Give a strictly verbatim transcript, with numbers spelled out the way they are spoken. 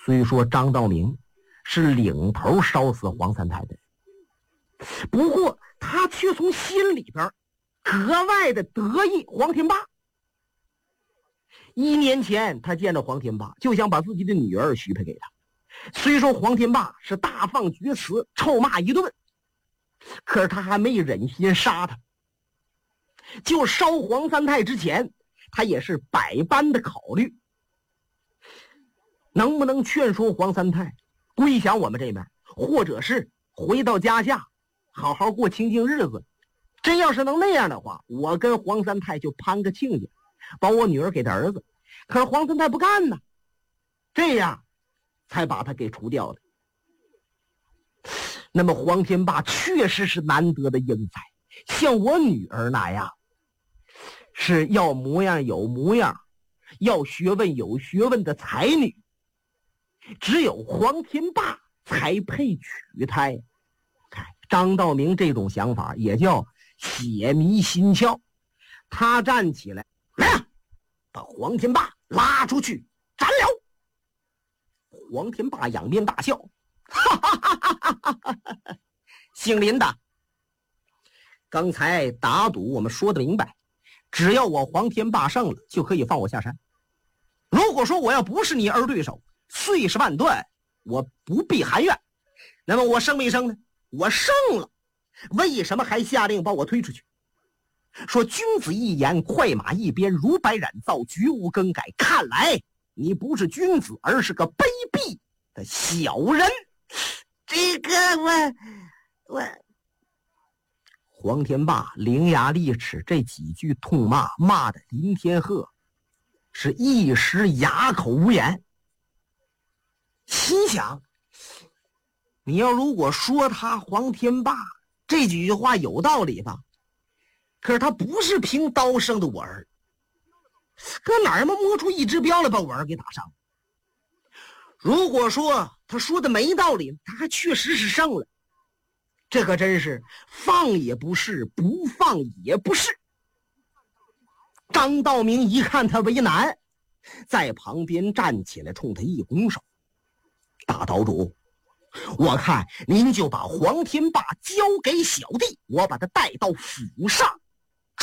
虽说张道明是领头烧死黄三太的，不过他却从心里边格外的得意黄天霸。一年前他见着黄天霸，就想把自己的女儿许配给他。虽说黄天霸是大放厥词，臭骂一顿，可是他还没忍心杀他。就烧黄三太之前，他也是百般的考虑，能不能劝说黄三太归降我们这边，或者是回到家下好好过清静日子。真要是能那样的话，我跟黄三太就攀个亲家，把我女儿给他儿子。可是黄三太不干呢，这样才把他给除掉的。那么黄天霸确实是难得的英才，像我女儿那样，是要模样有模样，要学问有学问的才女，只有黄天霸才配娶她呀。张道明这种想法也叫血迷心窍。他站起来，来呀，把黄天霸拉出去斩了。黄天霸仰面大笑，哈哈哈哈哈哈！姓林的，刚才打赌我们说的明白，只要我黄天霸胜了，就可以放我下山。如果说我要不是你儿对手，碎尸万段，我不必含怨。那么我胜没胜呢？我胜了，为什么还下令把我推出去？说君子一言，快马一鞭，如白染皂，绝无更改。看来你不是君子，而是个卑鄙的小人。这个我我黄天霸伶牙俐齿，这几句痛骂骂的林天鹤是一时哑口无言，心想你要如果说他黄天霸这几句话有道理吧，可是他不是凭刀生的我儿，搁哪儿嘛摸出一支镖来把我儿给打伤。如果说他说的没道理，他还确实是胜了，这可真是放也不是，不放也不是。张道明一看他为难，在旁边站起来冲他一拱手，大岛主，我看您就把黄天霸交给小弟，我把他带到府上